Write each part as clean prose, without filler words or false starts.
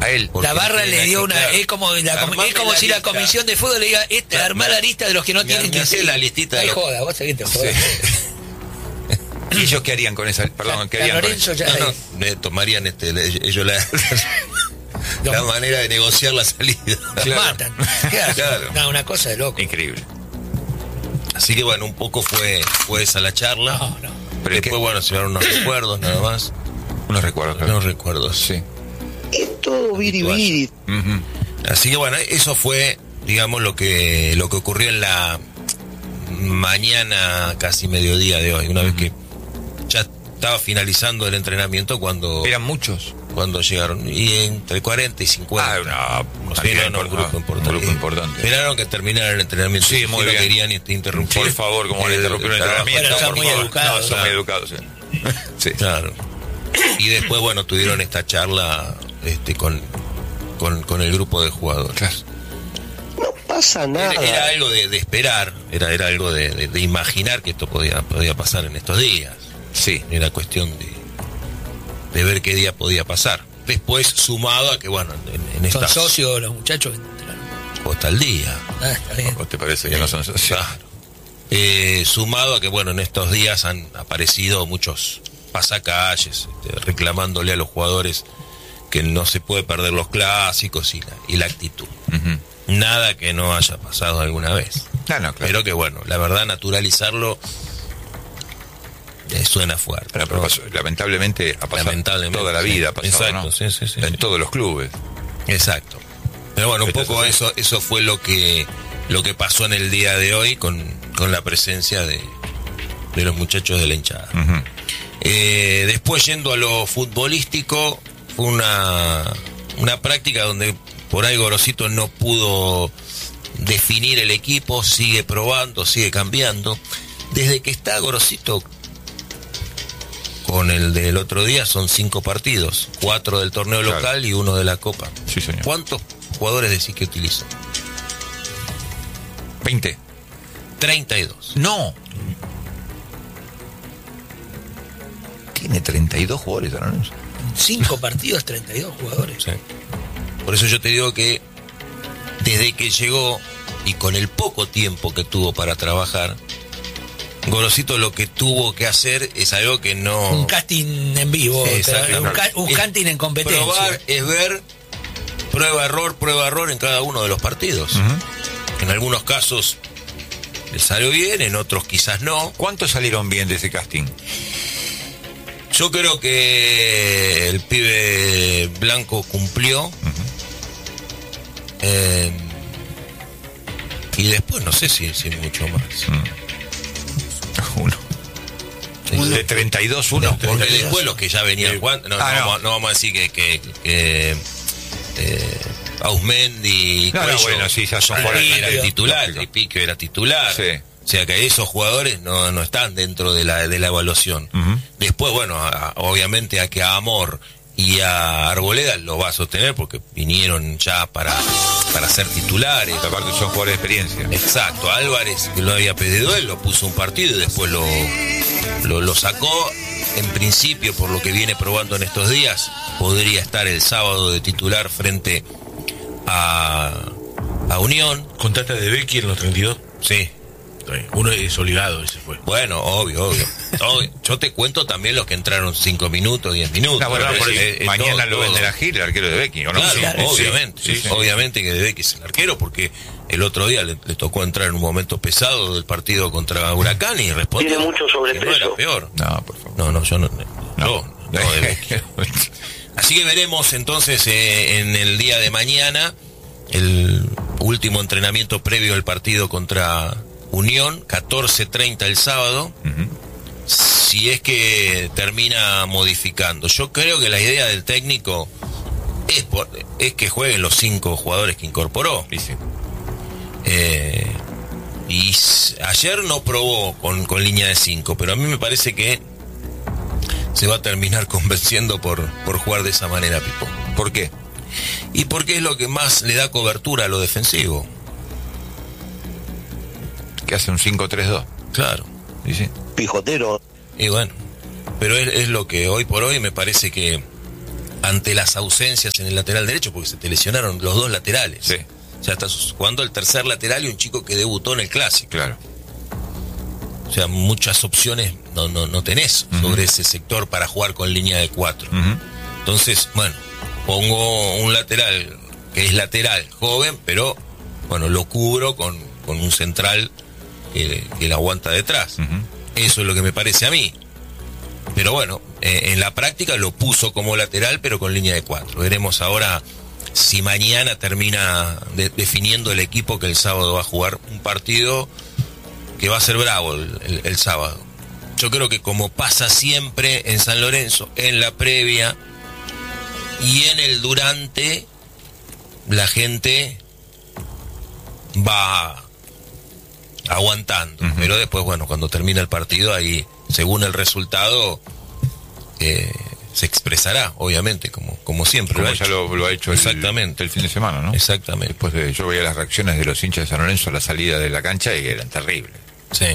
A él. La barra le dio una... Es como si la comisión de fútbol le diga, armar la lista de los que no tienen que hacer. La listita Ay, de joda, vos sabés que te jodas. ¿Y ellos qué harían con esa? Perdón, ¿qué harían Lorenzo con ya tomarían ellos la manera de negociar la salida. Claro. Matan. Claro. No, una cosa de loco. Increíble. Así que bueno, un poco fue esa la charla. No. Pero después, bueno, se dieron unos recuerdos nada más. Unos recuerdos, claro. Unos recuerdos, sí. Es todo biribiri. Así que bueno, eso fue, digamos, lo que ocurrió en la mañana, casi mediodía de hoy. Una vez que ya estaba finalizando el entrenamiento cuando... ¿Eran muchos? Cuando llegaron, y entre 40 y 50. Un grupo importante. Esperaron que terminara el entrenamiento. Sí, muy bien. No querían interrumpir. Por favor, como le interrumpió el entrenamiento. Bueno, son muy educados. Son muy educados, sí. Sí. Claro. Y después, bueno, tuvieron esta charla con el grupo de jugadores. Claro. No pasa nada. Era algo de esperar, era algo de imaginar que esto podía pasar en estos días. Sí. Era cuestión de ver qué día podía pasar. Después, sumado a que, bueno, en Son estas... socios los muchachos. O hasta el día. Está bien. ¿O te parece que no son socios? Claro. Sumado a que, bueno, en estos días han aparecido muchos pasacalles reclamándole a los jugadores que no se puede perder los clásicos y la actitud. Nada que no haya pasado alguna vez. Claro. Pero que, bueno, la verdad, naturalizarlo suena fuerte. Pero lamentablemente ha pasado toda la vida. Pasado, exacto, ¿no? sí. En todos los clubes. Exacto. Pero bueno, un poco eso fue lo que pasó en el día de hoy con la presencia de los muchachos de la hinchada. Después, yendo a lo futbolístico, fue una práctica donde por ahí Gorosito no pudo definir el equipo, sigue probando, sigue cambiando. Desde que está Gorosito con el del otro día son 5 partidos, 4 del torneo local y 1 de la Copa. Sí, señor. ¿Cuántos jugadores decís que utilizó? 20. 32. No. Tiene 32 jugadores, ¿no? 5 partidos, 32 jugadores. Sí. Por eso yo te digo que desde que llegó y con el poco tiempo que tuvo para trabajar, Gorosito lo que tuvo que hacer es algo que no... Un casting en vivo, un Es casting en competencia. Probar es ver, prueba-error en cada uno de los partidos. En algunos casos le salió bien, en otros quizás no. ¿Cuántos salieron bien de ese casting? Yo creo que el pibe Blanco cumplió. Y después no sé si mucho más. Uno. De 32, uno. No, porque después los que ya venían jugando, no vamos a decir que Ausmendi y Cuello, bueno, sí, ya son jugadores. Era titular, y Piquio era titular. Sí. O sea que esos jugadores no están dentro de la evaluación. Después, bueno, obviamente a que a Amor y a Arboleda lo va a sostener porque vinieron ya para ser titulares. Aparte son jugadores de experiencia. Exacto. Álvarez, que lo había pedido él, lo puso un partido y después lo sacó. En principio, por lo que viene probando en estos días, podría estar el sábado de titular frente a Unión. ¿Contrata de Becky en los 32? Sí. Uno es obligado, ese fue. Bueno, obvio. Yo te cuento también los que entraron 5 minutos, 10 minutos. No, bueno, mañana lo venderá Gil, el arquero de Becky, ¿o no? Claro, obviamente. Sí. Obviamente que de Becky es el arquero, porque el otro día le tocó entrar en un momento pesado del partido contra Huracán y respondió. Tiene mucho sobrepeso. No era peor. No, por favor. No, yo no de Becky. Así que veremos entonces en el día de mañana el último entrenamiento previo al partido contra Unión, 14:30 el sábado. Si es que termina modificando. Yo creo que la idea del técnico es que jueguen los 5 jugadores que incorporó. Sí. Y ayer no probó con línea de 5, pero a mí me parece que se va a terminar convenciendo por jugar de esa manera, Pipo. ¿Por qué? Y porque es lo que más le da cobertura a lo defensivo. Que hace un 5-3-2. Claro. Pijotero. Y bueno, pero es lo que hoy por hoy me parece que ante las ausencias en el lateral derecho, porque se te lesionaron los dos laterales. Sí. O sea, estás jugando el tercer lateral y un chico que debutó en el Clásico. Claro. O sea, muchas opciones no tenés sobre ese sector para jugar con línea de 4. Entonces, bueno, pongo un lateral que es lateral, joven, pero bueno, lo cubro con un central que la aguanta detrás. Eso es lo que me parece a mí. Pero bueno, en la práctica lo puso como lateral, pero con línea de 4. Veremos ahora si mañana termina definiendo el equipo que el sábado va a jugar un partido que va a ser bravo el sábado. Yo creo que como pasa siempre en San Lorenzo, en la previa y en el durante, la gente va aguantando. Pero después, bueno, cuando termina el partido, ahí, según el resultado, se expresará, obviamente, como siempre. Como ya lo ha hecho exactamente el fin de semana, ¿no? Exactamente. Después yo veía las reacciones de los hinchas de San Lorenzo a la salida de la cancha y eran terribles. Sí.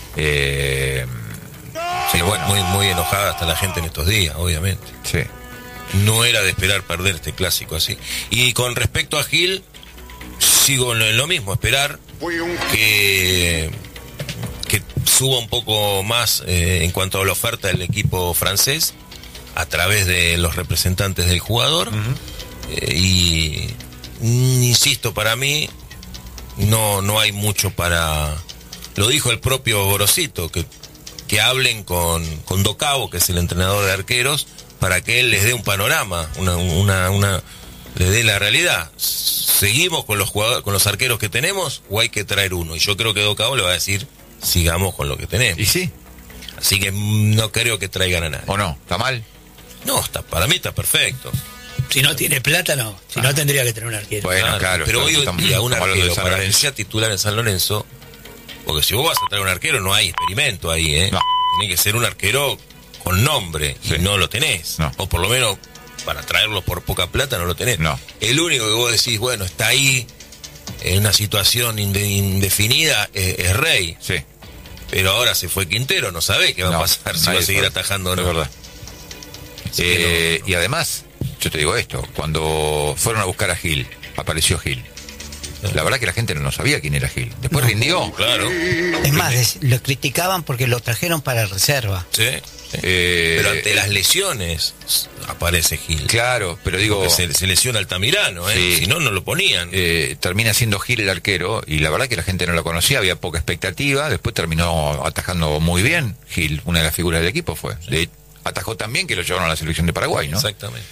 Sí, bueno, muy enojada hasta la gente en estos días, obviamente. Sí. No era de esperar perder este clásico así. Y con respecto a Gil, sigo en lo mismo, esperar que suba un poco más en cuanto a la oferta del equipo francés a través de los representantes del jugador. Y insisto, para mí no hay mucho para... Lo dijo el propio Gorosito, que hablen con Docabo, que es el entrenador de arqueros, para que él les dé un panorama, le dé la realidad. ¿Seguimos con los jugadores, con los arqueros que tenemos, o hay que traer uno? Y yo creo que Docabo le va a decir, sigamos con lo que tenemos. ¿Y sí? Así que no creo que traigan a nadie. ¿O no? ¿Está mal? No, para mí está perfecto. Si no tiene plata, no. Si no, tendría que tener un arquero. Bueno, claro. Pero hoy en día un arquero, para que Lorenzo. sea titular en San Lorenzo, porque si vos vas a traer un arquero, no hay experimento ahí, ¿eh? No. Tiene que ser un arquero con nombre, Sí. y no lo tenés. No. O por lo menos, para traerlo por poca plata, no lo tenés. No. El único que vos decís, bueno, está ahí, en una situación indefinida, es Rey. Sí. Pero ahora se fue Quintero, no sabe qué va a pasar, si va a seguir atajando o no. Es verdad. Y además, yo te digo esto, cuando fueron a buscar a Gil, apareció Gil. La verdad que la gente no sabía quién era Gil. Después rindió. Claro. Es más, lo criticaban porque lo trajeron para reserva. Sí. Pero ante las lesiones aparece Gil. Claro, pero digo... Porque se lesiona Altamirano, Sí. Si no lo ponían. Termina siendo Gil el arquero, y la verdad que la gente no lo conocía, había poca expectativa. Después terminó atajando muy bien. Gil, una de las figuras del equipo fue. Atajó tan bien que lo llevaron a la selección de Paraguay, ¿no? Exactamente.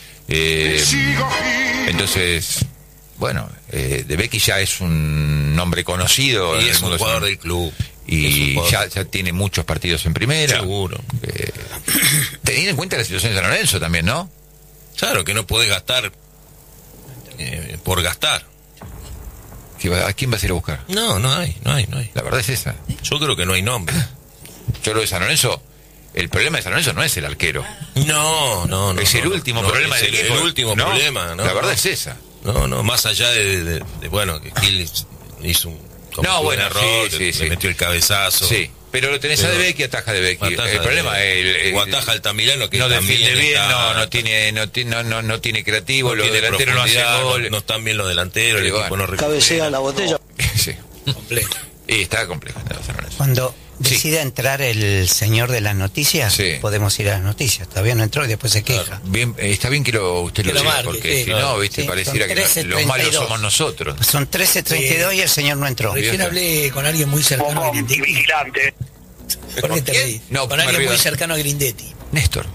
Entonces, bueno, De Becky ya es un nombre conocido. Y en es el mundo un jugador de- del club. Y Es un jugador- ya tiene muchos partidos en primera. Seguro. Teniendo en cuenta la situación de San Lorenzo también, ¿no? Claro, que no podés gastar por gastar. ¿A quién vas a ir a buscar? No hay. La verdad es esa. Yo creo que no hay nombre. Yo creo que San Lorenzo, el problema de San Lorenzo no es el arquero. No. Es el último problema es del el equipo. último ¿No? problema, ¿no? La verdad es esa. No, más allá de bueno, que Gil hizo cometió un error, sí. le metió el cabezazo. Sí, pero lo tenés a Pero- De Becky, ataja De Becky. Ataja El problema es o ataja Altamirano, que no también defiende bien, está- no tiene creativo, no los tiene delanteros no hacen profundidad, gol. no están bien los delanteros, el Y equipo bueno, no recupera. Cabecea la botella. Sí. Completo. Y está complejo San Lorenzo. Cuando Sí. decida entrar el señor de las noticias, Sí. podemos ir a las noticias. Todavía no entró y después se queja. Bien, está bien que usted Que lo lo diga, marque, porque sí, si claro. no, viste, Sí, pareciera son que 13:32. los malos somos nosotros. Son 13:32 y el señor no entró. Recién hablé con alguien muy cercano a Grindetti. ¿Por qué te reís? No, con me alguien río. muy cercano a Grindetti. Néstor.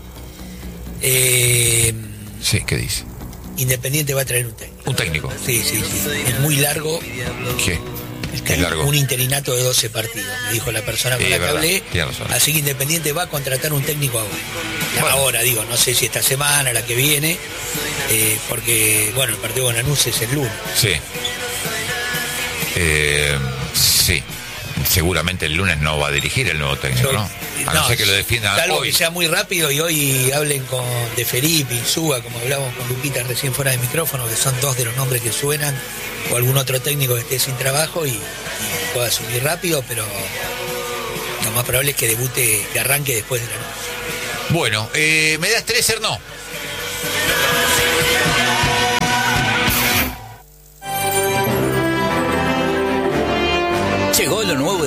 Sí, ¿qué dice? Independiente va a traer un técnico. Un técnico. Sí. Es muy largo. ¿Qué? Es largo. Un interinato de 12 partidos, me dijo la persona con Sí, la es que verdad, hablé. tiene razón. Así que Independiente va a contratar un técnico ahora. Bueno. Ahora, digo, no sé si esta semana, la que viene, porque, bueno, el partido con Lanús es el lunes. Sí. Sí. Seguramente el lunes no va a dirigir el nuevo técnico, ¿no? A no ser que lo defienda salvo hoy. que sea muy rápido y hoy hablen con De Felipe, Insúa, como hablábamos con Luquita recién fuera de micrófono, que son dos de los nombres que suenan, o algún otro técnico que esté sin trabajo y pueda subir rápido, pero lo más probable es que debute, que arranque después de la noche. Bueno, ¿me das 3, no?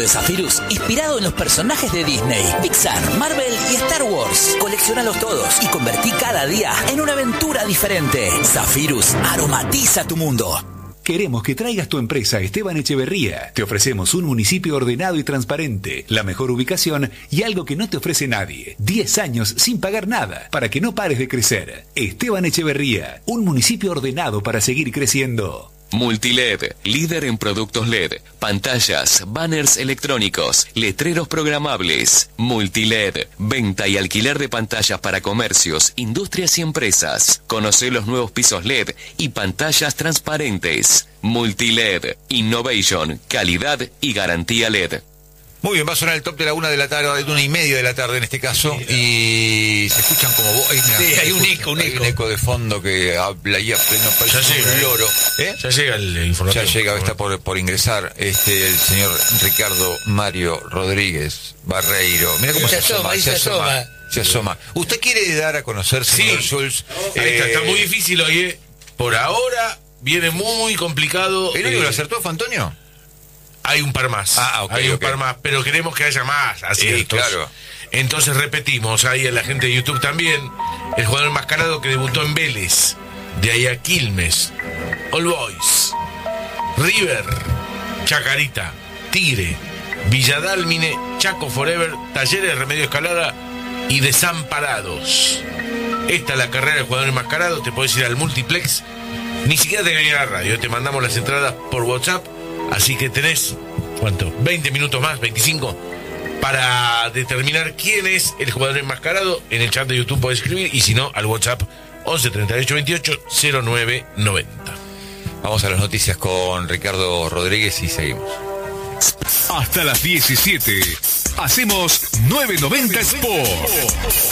de Zephyrus inspirado en los personajes de Disney, Pixar, Marvel y Star Wars. Colecciónalos todos y convertí cada día en una aventura diferente. Zephyrus aromatiza tu mundo. Queremos que traigas tu empresa a Esteban Echeverría. Te ofrecemos un municipio ordenado y transparente, la mejor ubicación y algo que no te ofrece nadie. 10 años sin pagar nada, para que no pares de crecer. Esteban Echeverría, un municipio ordenado para seguir creciendo. Multiled, líder en productos LED, pantallas, banners electrónicos, letreros programables. Multiled, venta y alquiler de pantallas para comercios, industrias y empresas. Conoce los nuevos pisos LED y pantallas transparentes. Multiled, innovation, calidad y garantía LED. Muy bien, va a sonar el top de la 1 de la tarde, de 1:30 de la tarde en este caso, y se escuchan como vos. Sí, hay un eco, hay un eco de fondo que habla ahí a pleno Ya llega, loro. Ya llega el informativo. Ya llega, está por ingresar el señor Ricardo Mario Rodríguez Barreiro. Mira cómo se asoma. ¿Usted quiere dar a conocer, señor Schulz? Ahí está muy difícil hoy, Por ahora viene muy complicado. ¿El único que lo acertó fue Antonio? Hay un par más. Hay un par más, pero queremos que haya más aciertos. Claro. Entonces repetimos, ahí en la gente de YouTube también, el jugador enmascarado que debutó en Vélez, de ahí a Quilmes, All Boys, River, Chacarita, Tigre, Villadálmine, Chaco Forever, Talleres, Remedio Escalada y Desamparados. Esta es la carrera del jugador enmascarado. Te podés ir al multiplex, ni siquiera te que venir a la radio, te mandamos las entradas por WhatsApp. Así que tenés, ¿cuánto? 20 minutos más, 25, para determinar quién es el jugador enmascarado. En el chat de YouTube podés escribir, y si no, al WhatsApp 11 38 28 09 90. Vamos a las noticias con Ricardo Rodríguez y seguimos. Hasta las 17, hacemos 990 Sport.